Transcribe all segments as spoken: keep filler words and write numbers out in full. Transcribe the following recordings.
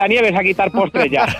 Nieves a quitar postres ya.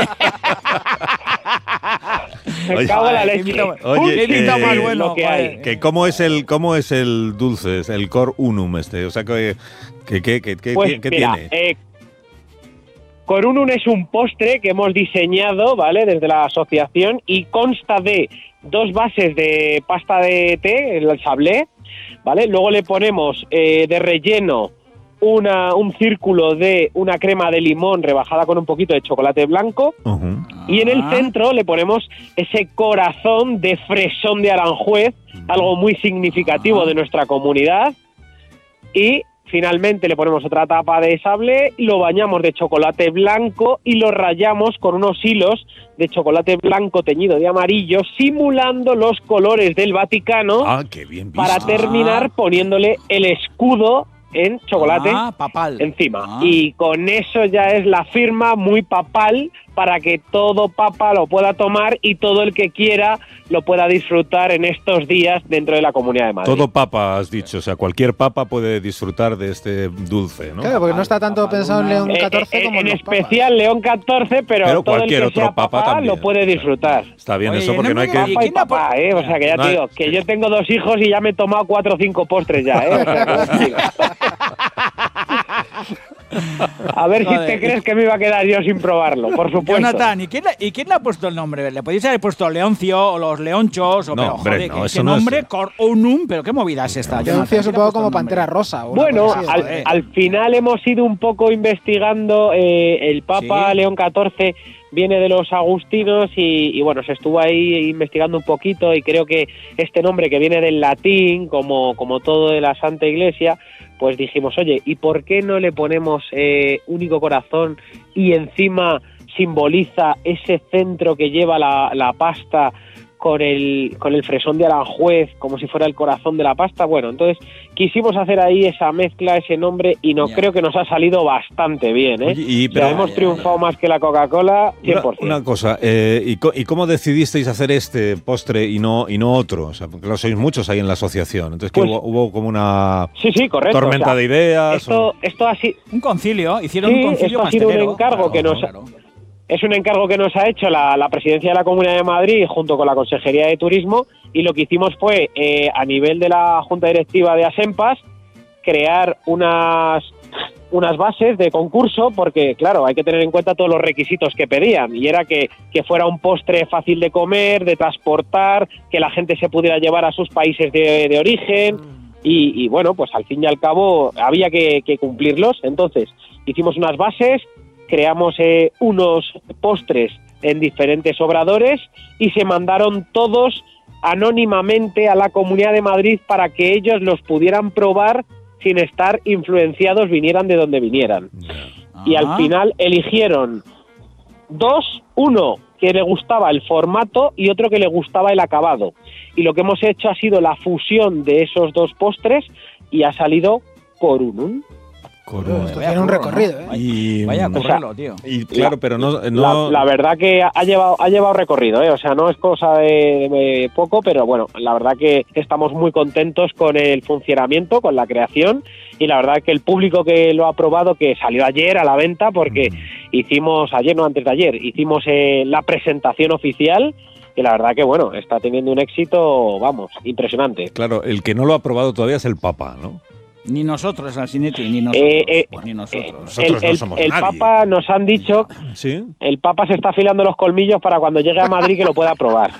Me Oye, cago en la oye, leche. Oye, Uy, eh, más eh, bueno que hay. que ¿cómo es el cómo es el dulce, el cor unum este? O sea, que que que, que, que- Pues que mira, tiene. eh, Corunum es un postre que hemos diseñado, ¿vale? Desde la asociación y consta de dos bases de pasta de té, el sablé, ¿vale? Luego le ponemos eh, de relleno una, un círculo de una crema de limón rebajada con un poquito de chocolate blanco. Uh-huh. Y en el centro le ponemos ese corazón de fresón de Aranjuez, algo muy significativo de nuestra comunidad. Y finalmente le ponemos otra tapa de sablé, lo bañamos de chocolate blanco y lo rayamos con unos hilos de chocolate blanco teñido de amarillo, simulando los colores del Vaticano. Ah, qué bien visto. Para terminar poniéndole el escudo en chocolate Ah, papal. encima. Ah. Y con eso ya es la firma muy papal para que todo papa lo pueda tomar y todo el que quiera lo pueda disfrutar en estos días dentro de la Comunidad de Madrid. Todo papa, has dicho. O sea, cualquier papa puede disfrutar de este dulce, ¿no? Claro, porque no está tanto pensado en León Eh, catorce eh, como en en los especial León catorce, pero, Pero todo el cualquier que otro sea papa papá también. lo puede disfrutar. Está bien Oye, eso porque no hay no que... me- Papá y ¿quién la papá, pone? ¿eh? O sea, que ya No te hay- digo, que yo tengo dos hijos y ya me he tomado cuatro o cinco postres ya, ¿eh? O sea, que os digo. A ver si Joder. te crees que me iba a quedar yo sin probarlo, por supuesto. Jonathan, ¿y quién, le, ¿y quién le ha puesto el nombre? ¿Le podéis haber puesto Leoncio o los Leonchos? O, No, pero, hombre, joder, no, que eso ese no es- nombre, Cor Unum, ¿pero qué movida es esta? Leoncio Jonathan? es un ¿Quién le ha poco puesto como el nombre? Pantera Rosa. o una Bueno, cosa así, al, joder. al final hemos ido un poco investigando, eh, el Papa Sí. León catorce viene de los agustinos y, y bueno, se estuvo ahí investigando un poquito y creo que este nombre que viene del latín, como, como todo de la Santa Iglesia, pues dijimos, oye, ¿y por qué no le ponemos eh, único corazón y encima simboliza ese centro que lleva la, la pasta con el, con el fresón de Aranjuez, como si fuera el corazón de la pasta? Bueno, entonces quisimos hacer ahí esa mezcla, ese nombre, y no Ya. creo que nos ha salido bastante bien, ¿eh? Oye, y- O pero- sea, hemos Ya, ya, triunfado ya. más que la Coca-Cola, cien Una, por ciento. una cosa, eh, ¿y, co- ¿y cómo decidisteis hacer este postre y no y no otro? O sea, porque lo sois muchos ahí en la asociación. Entonces, que Pues- hubo, hubo como una Sí, sí, correcto. tormenta o sea, de ideas. Esto, o- esto ha sido... Un concilio, hicieron Sí, un concilio esto ha sido un pastelero. encargo que nos- claro. Es un encargo que nos ha hecho la, la Presidencia de la Comunidad de Madrid junto con la Consejería de Turismo, y lo que hicimos fue, eh, a nivel de la Junta Directiva de Asempas, crear unas, unas bases de concurso, porque claro, hay que tener en cuenta todos los requisitos que pedían, y era que, que fuera un postre fácil de comer, de transportar, que la gente se pudiera llevar a sus países de, de origen, y, y bueno, pues al fin y al cabo había que, que cumplirlos. Entonces hicimos unas bases, creamos eh, unos postres en diferentes obradores y se mandaron todos anónimamente a la Comunidad de Madrid para que ellos los pudieran probar sin estar influenciados, vinieran de donde vinieran. Y al Ah. final eligieron dos, uno que le gustaba el formato y otro que le gustaba el acabado. Y lo que hemos hecho ha sido la fusión de esos dos postres y ha salido Corunum. Corunum. Esto Vaya tiene un curro, recorrido, ¿no? ¿eh? Y, Vaya mm, curralo, tío. y claro, pero no, no La, la verdad que ha llevado ha llevado recorrido, ¿eh? O sea, no es cosa de, de poco, pero bueno, la verdad que estamos muy contentos con el funcionamiento, con la creación, y la verdad que el público que lo ha probado, que salió ayer a la venta, porque hicimos, ayer no, antes de ayer, hicimos eh, la presentación oficial, y la verdad que bueno, está teniendo un éxito, vamos, impresionante. claro, el que no lo ha probado todavía es el Papa, ¿no? Ni nosotros, Alcinetti, ni nosotros. Eh, eh, ni nosotros. El, Nosotros no el- somos el nadie. Papa nos han dicho, Sí. el Papa se está afilando los colmillos para cuando llegue a Madrid que lo pueda probar.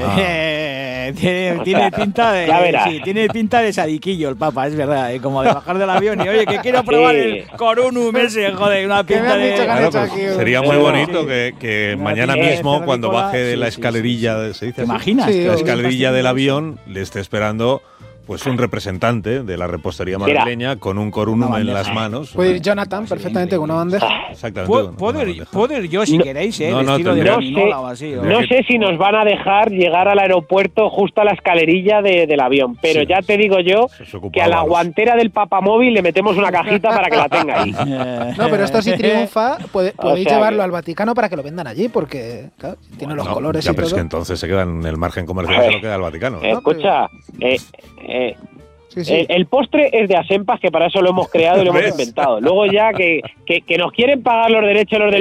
Eh, tiene, tiene pinta de Ya verás. sí, tiene pinta de sadiquillo el Papa, es verdad, ¿eh? Como de bajar del avión y oye, que quiero probar Sí. el Corunum ese, joder, una ¿Qué me pinta han de dicho que han Claro, hecho pues aquí un- sería muy Sí. bonito que, que Una mañana pinta de mismo, cuando cervícola, baje de sí, la sí, sí, escalerilla, de- ¿se dice ¿Te así? imaginas? Sí, tío? La o- escalerilla del pastelillo, avión le esté esperando pues un representante de la repostería Mira. madrileña con un corunum Una en bandeja. las manos. Puede ir Jonathan perfectamente con una bandeja. Exactamente. Puedo, con puedo una ir, bandeja. puedo ir yo si No, queréis, ¿eh? no, no, vestido de tendría- gominola o así. o- No sé si nos van a dejar llegar al aeropuerto justo a la escalerilla de- del avión, pero Sí. ya te digo yo Se os ocupa que a la Ábalos. guantera del papamóvil le metemos una cajita para que la tenga ahí. No, pero esto si triunfa, puede- podéis sea llevarlo que- al Vaticano para que lo vendan allí, porque claro, tiene los No, colores ya, y pero es todo. que entonces se queda en el margen comercial, se lo queda el Vaticano. ¿no? Escucha, eh, eh, Sí, sí. el, el postre es de Asempas, que para eso lo hemos creado y lo hemos ¿Ves? inventado. Luego ya que, que, que nos quieren pagar los derechos los del